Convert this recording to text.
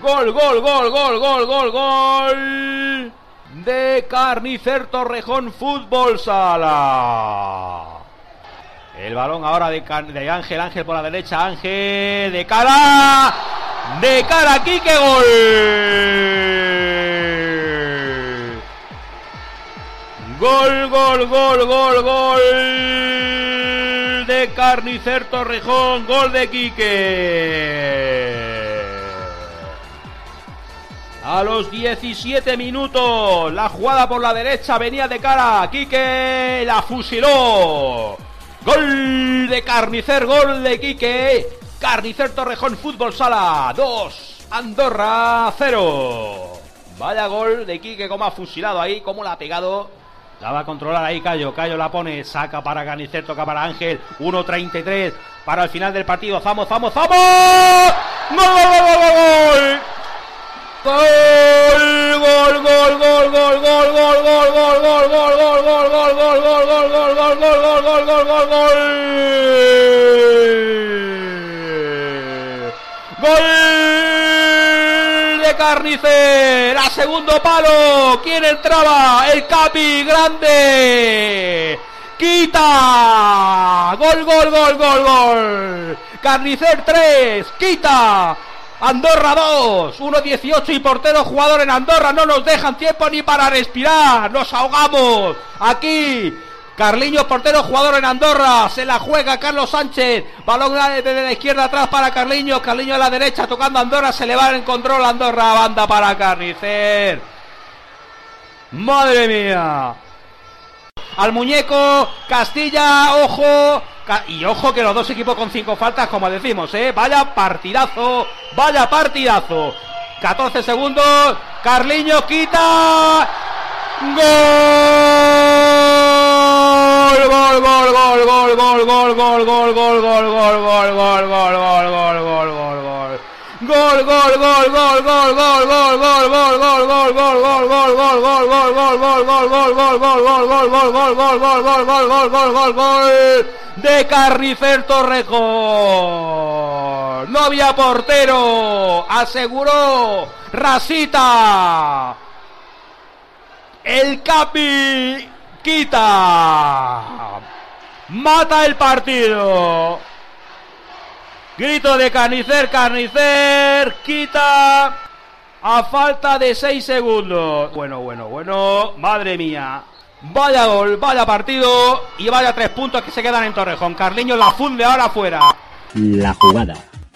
Gol de Carnicer Torrejón Fútbol Sala. El balón ahora de Ángel por la derecha, Ángel de cara, Quique, gol de Carnicer Torrejón, gol de Quique. A los 17 minutos, la jugada por la derecha venía de cara, Quique la fusiló. Gol de Carnicer, gol de Quique. Carnicer Torrejón Fútbol Sala 2, Andorra 0. Vaya gol de Quique, como ha fusilado ahí, como la ha pegado. La va a controlar ahí Cayo la pone, saca para Carnicer, toca para Ángel. 1:33 para el final del partido. ¡Vamos! ¡Gol! Gol de Carnicer, a segundo palo. ¿Quién entraba? El Capi, grande. Quita. Gol. Carnicer 3, Quita. Andorra 2, 1:18 y portero jugador en Andorra. No nos dejan tiempo ni para respirar. Nos ahogamos aquí. Carliños, portero jugador en Andorra. Se la juega Carlos Sánchez. Balón desde la izquierda atrás para Carliños. Carliños a la derecha tocando Andorra. Se le va en control Andorra. Banda para Carnicer. Madre mía. Al muñeco. Castilla. Ojo. Y ojo que los dos equipos con 5 faltas, como decimos, vaya partidazo. 14 segundos. Carliños quita. Gol. De Carnicer Torrejón. No había portero, aseguró Rasita. El Capi quita. Mata el partido. Grito de Carnicer, quita a falta de 6 segundos. Bueno, madre mía. Vaya gol, vaya partido y vaya 3 puntos que se quedan en Torrejón. Carliños la funde ahora fuera. La jugada.